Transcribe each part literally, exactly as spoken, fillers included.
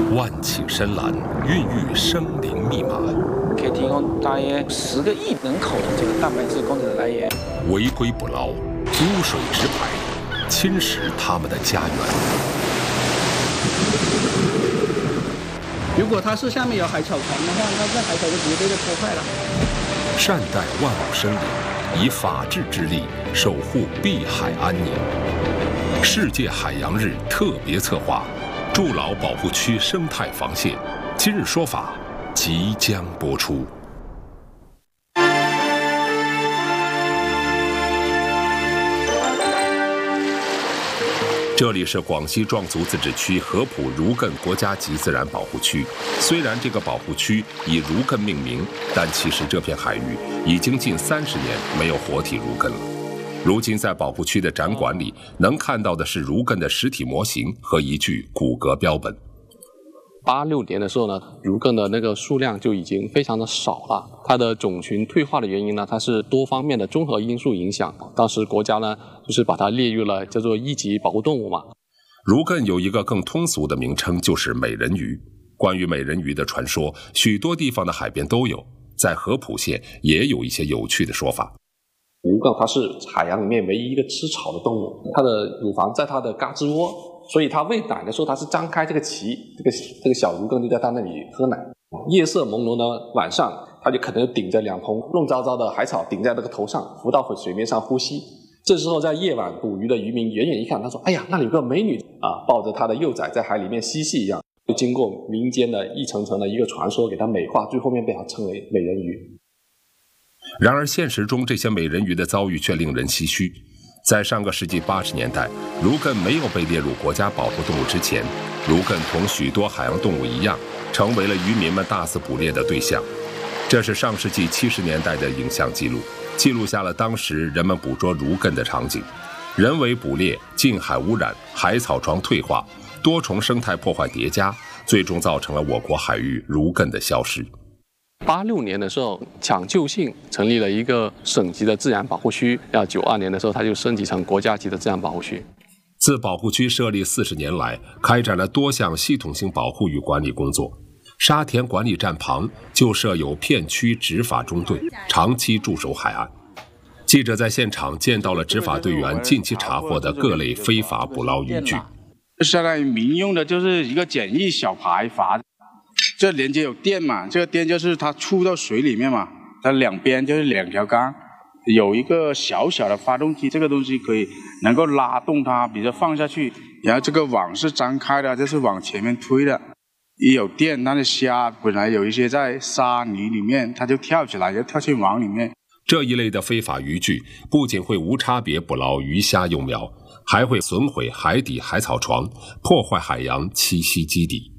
万顷深蓝孕育生灵密码， 可以提供大约十个亿人口的这个蛋白质供给来源。 违规捕捞，污水直排，侵蚀他们的家园。 如果它是下面有海草床的话，那这海草就直接被破坏了。 善待万物生灵，以法治之力守护碧海安宁。世界海洋日特别策划，筑牢保护区生态防线。今日说法即将播出。这里是广西壮族自治区合浦如艮国家级自然保护区。虽然这个保护区以如艮命名，但其实这片海域已经近三十年没有活体如艮了。如今在保护区的展馆里，能看到的是如艮的实体模型和一具骨骼标本。 八六年的时候呢，如艮的那个数量就已经非常的少了。它的种群退化的原因呢，它是多方面的综合因素影响。当时国家呢，就是把它列入了叫做一级保护动物嘛。 如艮有一个更通俗的名称，就是美人鱼。关于美人鱼的传说，许多地方的海边都有，在合浦县也有一些有趣的说法。 如艮它是海洋里面唯一一个吃草的动物，它的乳房在它的嘎吱窝，所以它喂奶的时候，它是张开这个鳍，这个这个小如艮就在它那里喝奶。夜色朦胧的晚上，它就可能顶着两蓬乱糟糟的海草顶在那个头上，浮到水面上呼吸。这时候在夜晚捕鱼的渔民远远一看，他说：“哎呀，那里有个美女啊，抱着她的幼崽在海里面嬉戏一样。”就经过民间的一层层的一个传说，给它美化，最后面被它称为美人鱼。 然而现实中，这些美人鱼的遭遇却令人唏嘘。在上个世纪八十年代，如艮没有被列入国家保护动物之前，如艮同许多海洋动物一样，成为了渔民们大肆捕猎的对象。这是上世纪七十年代的影像记录，记录下了当时人们捕捉如艮的场景。人为捕猎、近海污染、海草床退化，多重生态破坏叠加，最终造成了我国海域如艮的消失。 八六年的时候，抢救性成立了一个省级的自然保护区，然后九二年的时候，它就升级成国家级的自然保护区。 自保护区设立四十年来，开展了多项系统性保护与管理工作。沙田管理站旁就设有片区执法中队，长期驻守海岸。记者在现场见到了执法队员近期查获的各类非法捕捞渔具。 相当于民用的，就是一个简易小排筏。这连接有电嘛，这个电就是它触到水里面嘛，它两边就是两条杆，有一个小小的发动机，这个东西可以能够拉动它，比如说放下去，然后这个网是张开的，这是往前面推的。一有电，那的虾本来有一些在沙泥里面，它就跳起来，就跳进网里面。 这一类的非法渔具不仅会无差别捕捞鱼虾幼苗，还会损毁海底海草床，破坏海洋栖息基地。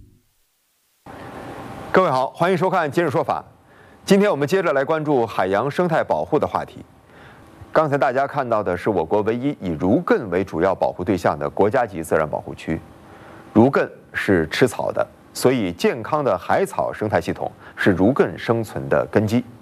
各位好，欢迎收看《今日说法》。今天我们接着来关注海洋生态保护的话题。刚才大家看到的是我国唯一以如艮为主要保护对象的国家级自然保护区。如艮是吃草的，所以健康的海草生态系统是如艮生存的根基。